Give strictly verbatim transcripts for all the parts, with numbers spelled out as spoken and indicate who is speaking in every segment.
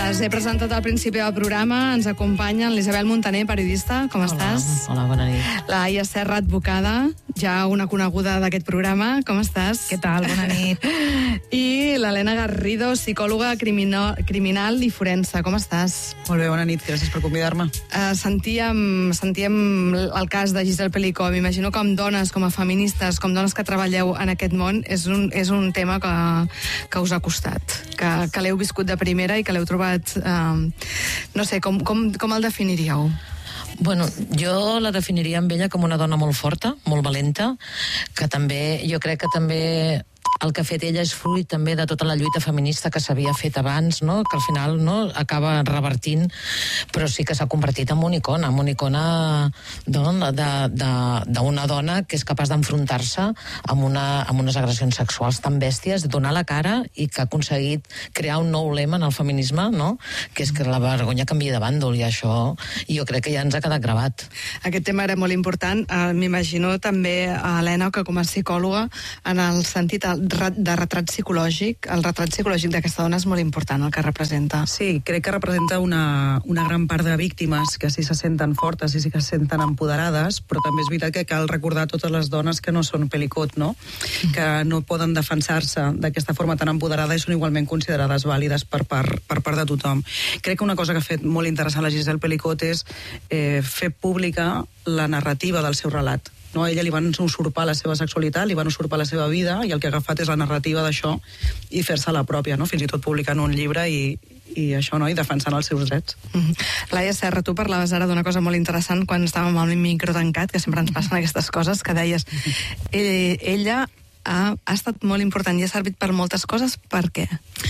Speaker 1: Les he presentat al principi del programa. Ens acompanyen l'Isabel Montaner, periodista. Com
Speaker 2: Hola,
Speaker 1: estàs?
Speaker 2: Hola, bona nit.
Speaker 1: La Laia Serra, advocada, ja una coneguda d'aquest programa. Com estàs?
Speaker 3: Què tal? Bona nit.
Speaker 1: I l'Helena Garrido, psicòloga crimino, criminal i forense. Com estàs?
Speaker 3: Molt bé, bona nit. Gràcies per convidar-me.
Speaker 1: Uh, sentíem, sentíem el cas de Giselle Pelicó. M'imagino com dones, com a feministes, com dones que treballeu en aquest món, és un, és un tema que, que us ha costat, que, que l'heu viscut de primera i que l'heu trobat... Uh, no sé, com, com, com el definiríeu?
Speaker 2: Bueno, jo la definiria amb ella com una dona molt forta, molt valenta, que també, jo crec que també el que ha fet ella és fruit també de tota la lluita feminista que s'havia fet abans, no? Que al final no acaba revertint, però sí que s'ha convertit en una icona, en una icona d'una de, de, de dona que és capaç d'enfrontar-se amb, una, amb unes agressions sexuals tan bèsties, donar la cara i que ha aconseguit crear un nou lema en el feminisme, no? Que és que la vergonya canvia de bàndol, i això jo crec que ja ens ha quedat gravat.
Speaker 1: Aquest tema era molt important. Uh, M'imagino també, Helena, que com a psicòloga, en el sentit de retrat psicològic, el retrat psicològic d'aquesta dona és molt important, el que representa.
Speaker 3: Sí, crec que representa una, una gran part de víctimes que sí se senten fortes i sí que se senten empoderades, però també és veritat que cal recordar totes les dones que no són Pelicot, no? Que no poden defensar-se d'aquesta forma tan empoderada i són igualment considerades vàlides per part, per part de tothom. Crec que una cosa que ha fet molt interessant la Giselle Pelicot és eh, fer pública la narrativa del seu relat. No, a ella li van usurpar la seva sexualitat, li van usurpar la seva vida, i el que ha agafat és la narrativa d'això i fer-se la pròpia, no? Fins i tot publicant un llibre i, i això, no? I defensant els seus drets.
Speaker 1: Mm-hmm. Laia Serra, tu parlaves ara d'una cosa molt interessant quan estàvem amb el micro tancat, que sempre ens passen aquestes coses, que deies eh, ella ha, ha estat molt important i ha servit per moltes coses. Per què?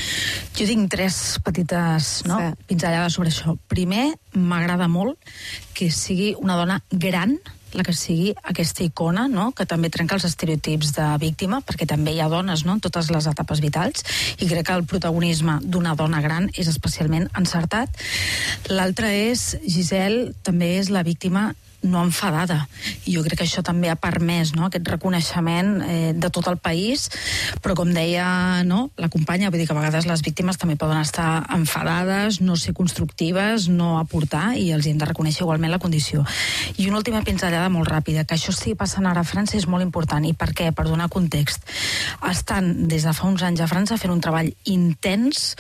Speaker 4: Jo tinc tres petites, no, sí, pinzellades sobre això. Primer, m'agrada molt que sigui una dona gran, la que sigui aquesta icona, no?, que també trenca els estereotips de víctima, perquè també hi ha dones, no?, en totes les etapes vitals, i crec que el protagonisme d'una dona gran és especialment encertat. L'altre és, Giselle també és la víctima no enfadada, i jo crec que això també ha permès, no?, aquest reconeixement eh, de tot el país, però com deia, no?, la companya, vull dir que a vegades les víctimes també poden estar enfadades, no ser constructives, no aportar, i els hem de reconèixer igualment la condició. I una última pinzellada molt ràpida, que això estigui passant ara a França és molt important. I per què? Per donar context. Estan des de fa uns anys a França fent un treball intens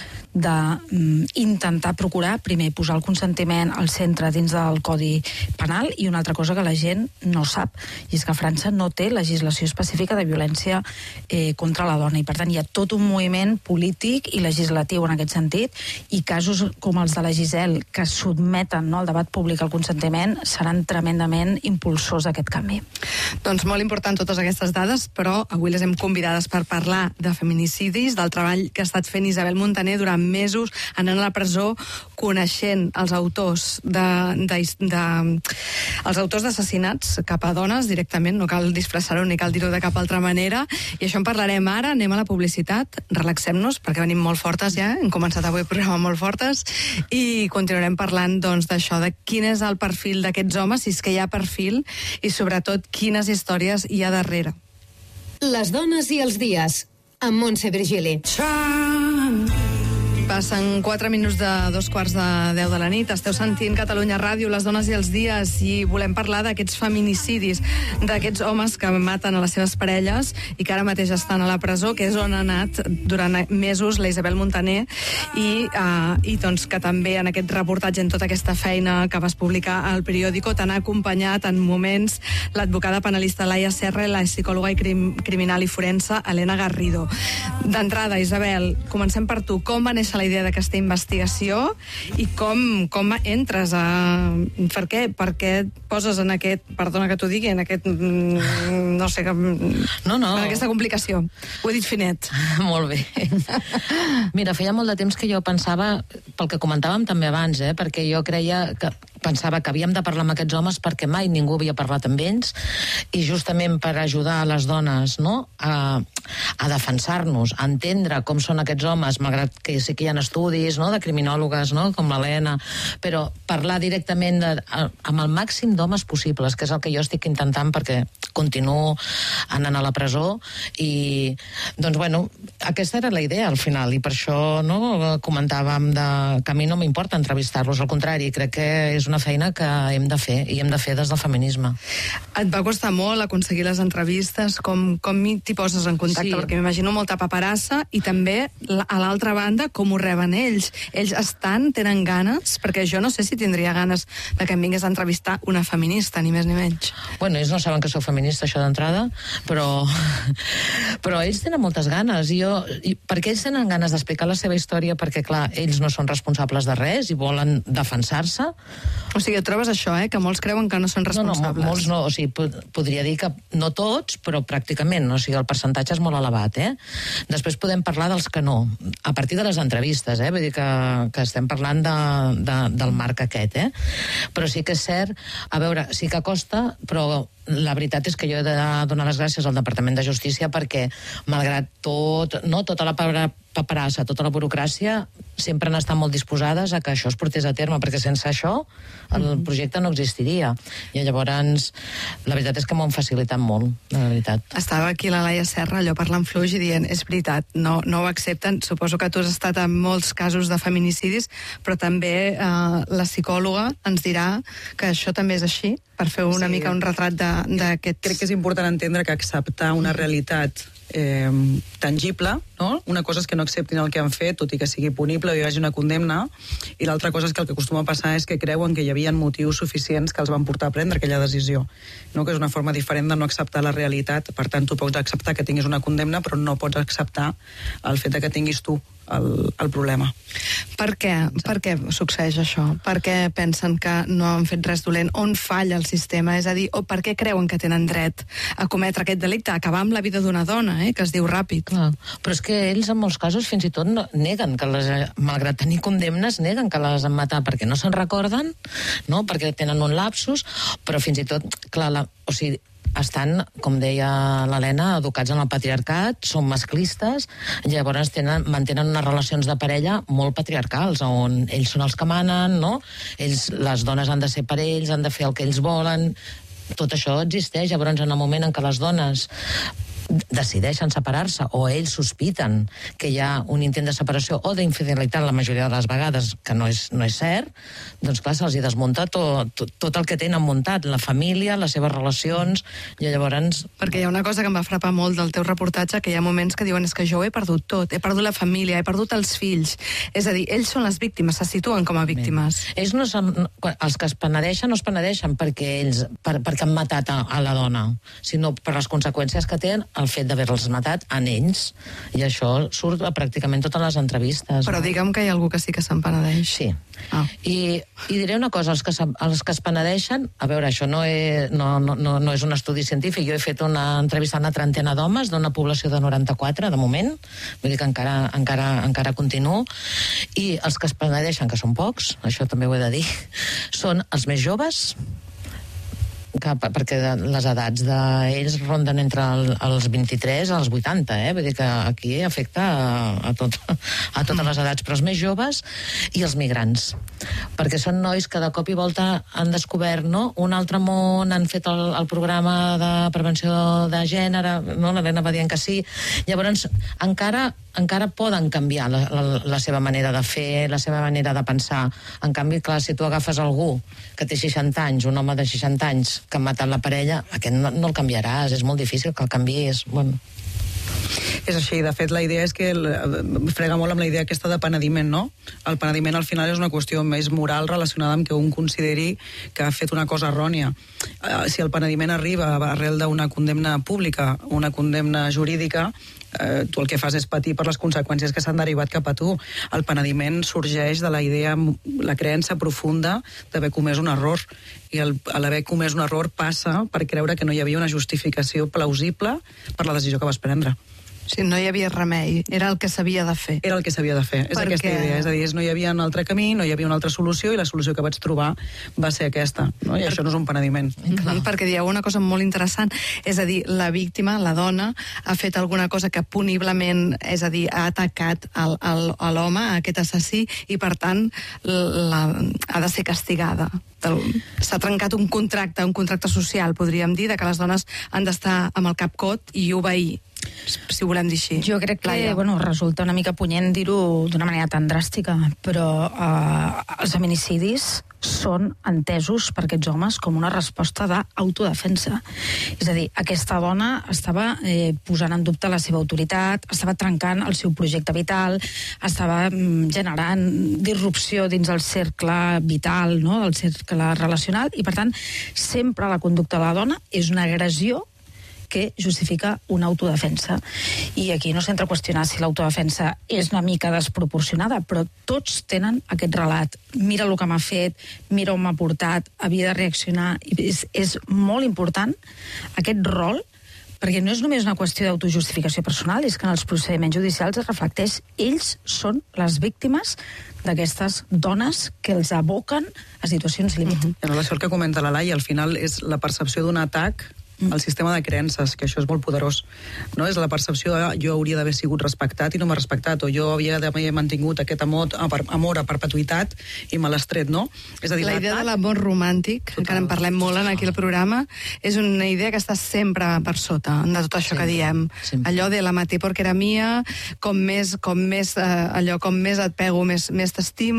Speaker 4: d'intentar procurar, primer, posar el consentiment al centre dins del Codi Penal, i una altra cosa que la gent no sap, i és que França no té legislació específica de violència eh, contra la dona, i per tant hi ha tot un moviment polític i legislatiu en aquest sentit, i casos com els de la Giselle, que sotmeten, no, al debat públic el consentiment, seran tremendament impulsors d'aquest canvi.
Speaker 1: Doncs molt important totes aquestes dades, però avui les hem convidades per parlar de feminicidis, del treball que ha estat fent Isabel Montaner durant mesos, anant a la presó, coneixent els autors de, de, de els autors d'assassinats cap a dones directament, no cal disfressar-ho ni cal dir-ho de cap altra manera, i això en parlarem ara. Anem a la publicitat, relaxem-nos perquè venim molt fortes ja, hem començat avui el programa molt fortes, i continuarem parlant doncs d'això, de quin és el perfil d'aquests homes, si és que hi ha perfil, i sobretot quines històries hi ha darrere.
Speaker 5: Les dones i els dies, amb Montse Virgili.
Speaker 1: Passen quatre minuts de dos quarts de deu de la nit. Esteu sentint Catalunya Ràdio, Les dones i els dies, i volem parlar d'aquests feminicidis, d'aquests homes que maten a les seves parelles i que ara mateix estan a la presó, que és on ha anat durant mesos la Isabel Montaner, i, uh, i doncs que també en aquest reportatge, en tota aquesta feina que vas publicar al periòdico, t'han acompanyat en moments l'advocada penalista Laia Serra i la psicòloga i crim, criminal i forense Helena Garrido. D'entrada, Isabel, comencem per tu. Com va néixer la idea d'aquesta investigació i com, com entres a... Per què? Per què et poses en aquest... Perdona que t'ho digui, en aquest... No sé...
Speaker 2: No, no.
Speaker 1: En aquesta complicació. Ho he dit finet.
Speaker 2: Molt bé. Mira, feia molt de temps que jo pensava, pel que comentàvem també abans, eh, perquè jo creia que pensava que havíem de parlar amb aquests homes perquè mai ningú havia parlat amb ells, i justament per ajudar les dones, no?, a, a defensar-nos, a entendre com són aquests homes, malgrat que sí que hi ha estudis, no?, de criminòlogues, no?, com l'Helena, però parlar directament de, amb el màxim d'homes possibles, que és el que jo estic intentant perquè continuo anant a la presó, i doncs bueno, aquesta era la idea al final, i per això, no?, comentàvem de, que a mi no m'importa entrevistar-los, al contrari, crec que és una feina que hem de fer, i hem de fer des del feminisme.
Speaker 1: Et va costar molt aconseguir les entrevistes? Com, com t'hi poses en contacte?
Speaker 2: Sí.
Speaker 1: Perquè m'imagino molta paperassa, i també a l'altra banda com ho reben ells. Ells estan, tenen ganes? Perquè jo no sé si tindria ganes de que em vingués a entrevistar una feminista, ni més ni menys.
Speaker 2: Bueno, ells no saben que sóc feminista, això d'entrada, però però ells tenen moltes ganes, i jo, i perquè ells tenen ganes d'explicar la seva història, perquè clar, ells no són responsables de res i volen defensar-se.
Speaker 1: O sigui, et trobes això, eh? Que molts creuen que no són responsables.
Speaker 2: No, no, molts no, o sigui, pod podria dir que no tots, però pràcticament, o sigui, el percentatge és molt elevat, eh? Després podem parlar dels que no, a partir de les entrevistes, eh? Vull dir que, que estem parlant de, de, del marc aquest, eh? Però sí que és cert, a veure, sí que costa, però la veritat és que jo he de donar les gràcies al Departament de Justícia perquè, malgrat tot, no, tota la paperassa, tota la burocràcia, sempre han estat molt disposades a que això es portés a terme, perquè sense això el projecte no existiria. I llavors, la veritat és que m'ho han facilitat molt, la veritat.
Speaker 1: Estava aquí la Laia Serra, allò parlant fluix i dient, és veritat, no, no ho accepten. Suposo que tu has estat en molts casos de feminicidis, però també eh, la psicòloga ens dirà que això també és així, per fer una sí. mica un retrat d'aquest...
Speaker 3: Crec que és important entendre que acceptar una realitat eh, tangible, no? Una cosa és que no acceptin el que han fet, tot i que sigui punible o hi hagi una condemna, i l'altra cosa és que el que acostuma a passar és que creuen que hi havia motius suficients que els van portar a prendre aquella decisió, no? Que és una forma diferent de no acceptar la realitat. Per tant, tu pots acceptar que tinguis una condemna, però no pots acceptar el fet de que tinguis tu el, el problema.
Speaker 1: Per què? Per què succeeix això? Per què pensen que no han fet res dolent? On falla el sistema? És a dir, o per què creuen que tenen dret a cometre aquest delicte, a acabar amb la vida d'una dona, eh? Que es diu ràpid.
Speaker 2: Clar. Però és que ells en molts casos fins i tot no, neguen que les, malgrat tenir condemnes, neguen que les han matat perquè no se'n recorden, no? Perquè tenen un lapsus, però fins i tot, clar, la, o sigui, estan, com deia l'Helena, educats en el patriarcat, són masclistes, llavors tenen, mantenen unes relacions de parella molt patriarcals, on ells són els que manen, no? Ells, les dones han de ser per ells, han de fer el que ells volen, tot això existeix. Llavors, en el moment en què les dones decideixen separar-se, o ells sospiten que hi ha un intent de separació o d'infidelitat la majoria de les vegades, que no és, no és cert, doncs clar, se'ls hi desmunta tot, tot, tot el que tenen muntat, la família, les seves relacions, i llavors...
Speaker 1: Perquè hi ha una cosa que em va frapar molt del teu reportatge, que hi ha moments que diuen, és que jo ho he perdut tot, he perdut la família, he perdut els fills. És a dir, ells són les víctimes, se situen com a víctimes.
Speaker 2: Bé. Ells no són... Els que es penedeixen no es penedeixen perquè ells, per, perquè han matat a, a la dona, sinó per les conseqüències que tenen el fet d'haver-los matat en ells, i això surt a pràcticament totes les entrevistes.
Speaker 1: Però
Speaker 2: no?
Speaker 1: Digue'm que hi ha algú que sí que se'n penedeix.
Speaker 2: Sí.
Speaker 1: Ah.
Speaker 2: I, I diré una cosa, els que, se, els que es penedeixen, a veure, això no, he, no, no, no, no és un estudi científic, jo he fet una entrevista a una trentena d'homes d'una població de noranta-quatre, de moment, vull dir que encara, encara, encara continuo, i els que es penedeixen, que són pocs, això també ho he de dir, són els més joves, que, perquè les edats d'ells ronden entre el, els vint-i-tres als vuitanta, eh? Vull dir que aquí afecta a, a, tot, a totes les edats, però els més joves i els migrants, perquè són nois que de cop i volta han descobert, no?, un altre món, han fet el, el programa de prevenció de gènere, no?, l'Helena va dient que sí, llavors encara encara poden canviar la, la, la seva manera de fer, la seva manera de pensar. En canvi, clar, si tu agafes algú que té seixanta anys, un home de seixanta anys que ha matat la parella, aquest no, no el canviaràs, és molt difícil que el canviïs. Bueno.
Speaker 3: És així, de fet la idea és que el, frega molt amb la idea aquesta de penediment, no? El penediment al final és una qüestió més moral relacionada amb que un consideri que ha fet una cosa errònia. Uh, si el penediment arriba arrel d'una condemna pública, una condemna jurídica, Uh, tu el que fas és patir per les conseqüències que s'han derivat cap a tu. El penediment sorgeix de la idea, la creença profunda d'haver comès un error, i el, l'haver comès un error passa per creure que no hi havia una justificació plausible per la decisió que vas prendre.
Speaker 1: O sigui, no hi havia remei, era el que s'havia de fer.
Speaker 3: Era el que s'havia de fer, és
Speaker 1: Perquè...
Speaker 3: aquesta idea. És a dir, no hi havia un altre camí, no hi havia una altra solució, i la solució que vaig trobar va ser aquesta. No? I per... això no és un penediment.
Speaker 1: Mm-hmm, perquè dieu una cosa molt interessant, és a dir, la víctima, la dona, ha fet alguna cosa que puniblement, és a dir, ha atacat el, el, l'home, aquest assassí, i per tant la, ha de ser castigada. S'ha trencat un contracte, un contracte social, podríem dir, de que les dones han d'estar amb el cap cot i obeir, si ho volem dir així.
Speaker 4: Jo crec que, Laia, bueno, resulta una mica punyent dir-ho d'una manera tan dràstica, però eh, els feminicidis són entesos per aquests homes com una resposta d'autodefensa. És a dir, aquesta dona estava eh, posant en dubte la seva autoritat, estava trencant el seu projecte vital, estava mm, generant disrupció dins el cercle vital, no?, del cercle relacional, i per tant, sempre la conducta de la dona és una agressió que justifica una autodefensa. I aquí no s'entra a qüestionar si l'autodefensa és una mica desproporcionada, però tots tenen aquest relat. Mira el que m'ha fet, mira on m'ha portat, havia de reaccionar. I és, és molt important aquest rol, perquè no és només una qüestió d'autojustificació personal, és que en els procediments judicials es reflecteix, ells són les víctimes d'aquestes dones que els aboquen a situacions límit.
Speaker 3: Uh-huh. En relació al que comenta la Laia, al final és la percepció d'un atac el sistema de creences, que això és molt poderós, no? És la percepció de jo hauria d'haver sigut respectat i no m'ha respectat, o jo havia d'haver mantingut aquest amor a, per, amor a perpetuïtat i me l'has tret, no? És a dir,
Speaker 1: la idea de l'amor romàntic, total, encara en parlem molt en aquí al programa, és una idea que està sempre per sota de tot això sempre, que diem. Sempre. Allò de la maté porque era mia, com més, com més, eh, allò, com més et pego, més, més t'estimo,